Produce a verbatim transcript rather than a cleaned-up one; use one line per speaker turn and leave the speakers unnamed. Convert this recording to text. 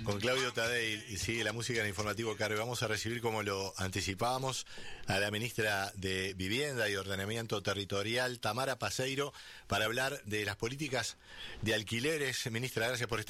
Con Claudio Tadei y sigue la música en el informativo Carve. Vamos a recibir, como lo anticipábamos, a la ministra de Vivienda y Ordenamiento Territorial, Tamara Paseiro, para hablar de las políticas de alquileres. Ministra, gracias por estar.